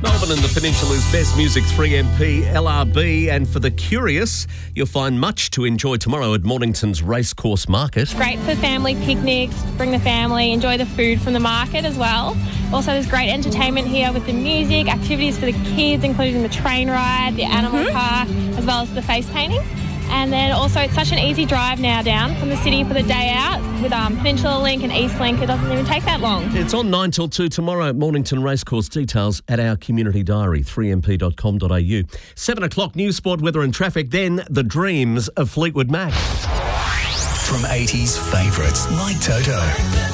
Melbourne and the Peninsula's best music, 3MP, LRB. And for the curious, you'll find much to enjoy tomorrow at Mornington's Racecourse Market. Great for family picnics, bring the family, enjoy the food from the market as well. Also, there's great entertainment here with the music, activities for the kids, including the train ride, the animal park, as well as the face painting. And then also, it's such an easy drive now down from the city for the day out with Peninsula Link and East Link. It doesn't even take that long. It's on 9 till 2 tomorrow at Mornington Racecourse. Details at our community diary, 3mp.com.au. 7 o'clock, news, sport, weather and traffic. Then the dreams of Fleetwood Mac. From 80s favourites like Toto.